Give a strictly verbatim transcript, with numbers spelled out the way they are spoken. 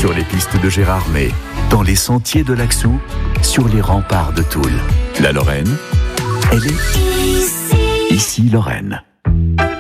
Sur les pistes de Gérardmer, dans les sentiers de l'Axou, sur les remparts de Toul. La Lorraine, elle est ici, ici Lorraine.